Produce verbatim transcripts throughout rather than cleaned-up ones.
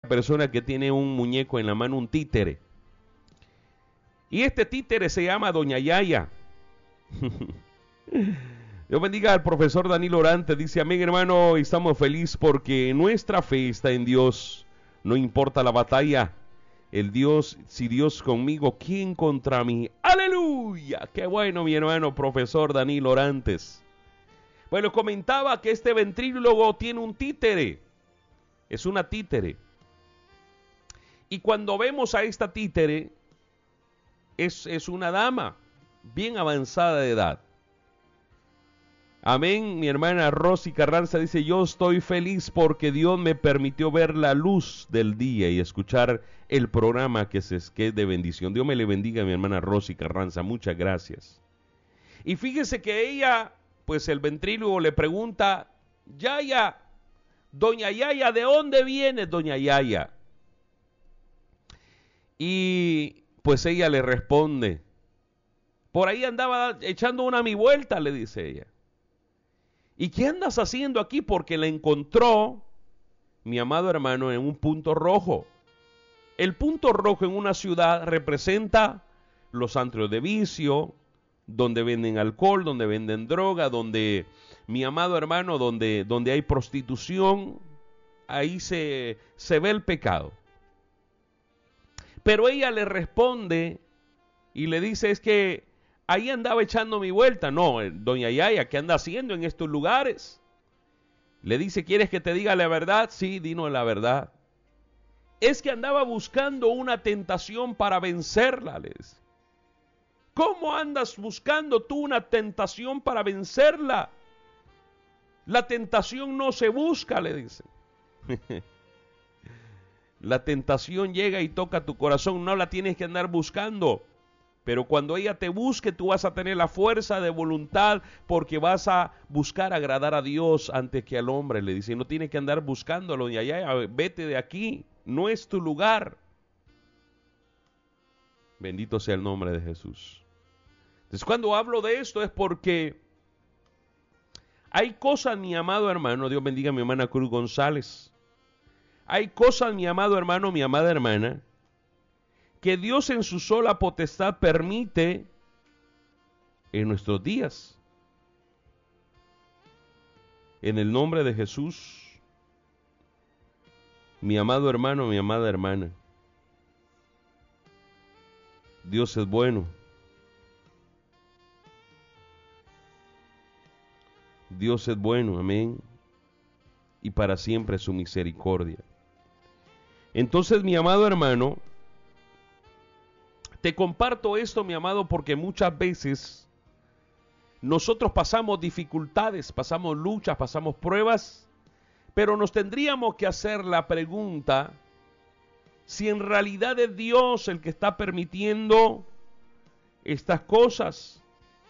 persona que tiene un muñeco en la mano, un títere. Y este títere se llama Doña Yaya. Dios bendiga al profesor Danilo Orantes. Dice, amén, hermano, estamos felices porque nuestra fe está en Dios. No importa la batalla. El Dios, si Dios conmigo, ¿quién contra mí? ¡Aleluya! ¡Qué bueno, mi hermano profesor Danilo Orantes! Bueno, comentaba que este ventrílogo tiene un títere. Es una títere. Y cuando vemos a esta títere, es, es una dama bien avanzada de edad. Amén, mi hermana Rosy Carranza dice, yo estoy feliz porque Dios me permitió ver la luz del día y escuchar el programa que, se, que es de bendición. Dios me le bendiga, mi hermana Rosy Carranza, muchas gracias. Y fíjese que ella, pues el ventrílogo le pregunta, Yaya, doña Yaya, ¿de dónde viene doña Yaya? Y pues ella le responde, por ahí andaba echando una mi vuelta, le dice ella. ¿Y qué andas haciendo aquí? Porque la encontró, mi amado hermano, en un punto rojo. El punto rojo en una ciudad representa los antros de vicio, donde venden alcohol, donde venden droga, donde, mi amado hermano, donde, donde hay prostitución, ahí se, se ve el pecado. Pero ella le responde y le dice, es que ahí andaba echando mi vuelta. No, doña Yaya, ¿qué anda haciendo en estos lugares? Le dice, ¿quieres que te diga la verdad? Sí, dinos la verdad. Es que andaba buscando una tentación para vencerla, le dice. ¿Cómo andas buscando tú una tentación para vencerla? La tentación no se busca, le dice. La tentación llega y toca tu corazón, no la tienes que andar buscando. Pero cuando ella te busque, tú vas a tener la fuerza de voluntad porque vas a buscar agradar a Dios antes que al hombre. Le dice, no tienes que andar buscándolo. Y allá, vete de aquí, no es tu lugar. Bendito sea el nombre de Jesús. Entonces, cuando hablo de esto es porque hay cosas, mi amado hermano, Dios bendiga a mi hermana Cruz González. Hay cosas, mi amado hermano, mi amada hermana, que Dios en su sola potestad permite en nuestros días. En el nombre de Jesús, mi amado hermano, mi amada hermana, Dios es bueno. Dios es bueno, amén. Y para siempre su misericordia. Entonces, mi amado hermano, te comparto esto, mi amado, porque muchas veces nosotros pasamos dificultades, pasamos luchas, pasamos pruebas, pero nos tendríamos que hacer la pregunta si en realidad es Dios el que está permitiendo estas cosas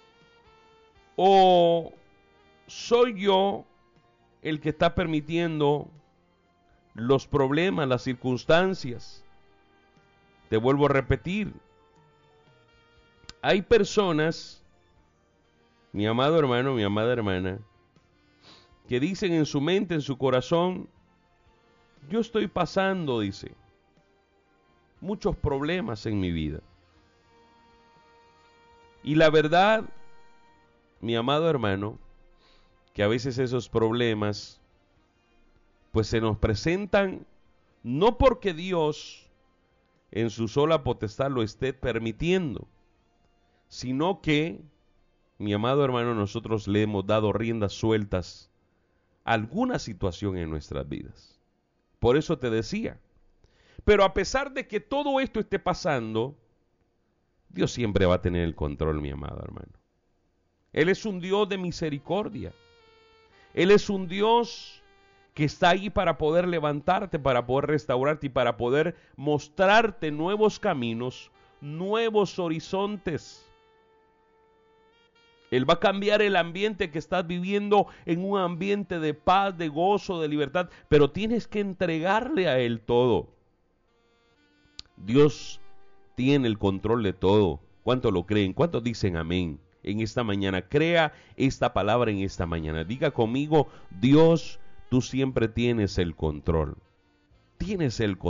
o soy yo el que está permitiendo los problemas, las circunstancias. Te vuelvo a repetir. Hay personas, mi amado hermano, mi amada hermana, que dicen en su mente, en su corazón, yo estoy pasando, dice, muchos problemas en mi vida. Y la verdad, mi amado hermano, que a veces esos problemas, pues se nos presentan no porque Dios en su sola potestad lo esté permitiendo, sino que, mi amado hermano, nosotros le hemos dado riendas sueltas a alguna situación en nuestras vidas. Por eso te decía, pero a pesar de que todo esto esté pasando, Dios siempre va a tener el control, mi amado hermano. Él es un Dios de misericordia. Él es un Dios que está ahí para poder levantarte, para poder restaurarte y para poder mostrarte nuevos caminos, nuevos horizontes. Él va a cambiar el ambiente que estás viviendo en un ambiente de paz, de gozo, de libertad, pero tienes que entregarle a Él todo. Dios tiene el control de todo. ¿Cuántos lo creen? ¿Cuántos dicen amén en esta mañana? Crea esta palabra en esta mañana. Diga conmigo, Dios, tú siempre tienes el control. Tienes el control.